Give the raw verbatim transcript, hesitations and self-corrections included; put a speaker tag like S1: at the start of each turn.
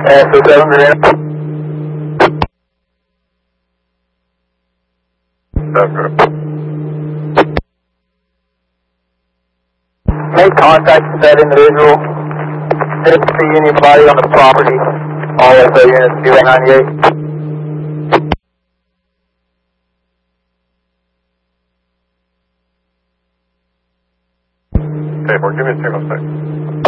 S1: Alpha seven Green. seven. Make contact with that individual. Didn't see anybody on the property. All S O units two eight ninety-eight. Okay, we're giving a signal six.